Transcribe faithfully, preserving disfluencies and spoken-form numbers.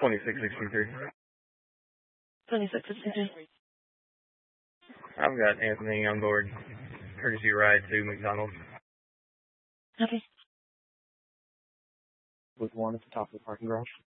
twenty-six sixty-three. twenty-six sixty-three. I've got Anthony on board. Courtesy ride to McDonald's. Okay. With one at the top of the parking garage.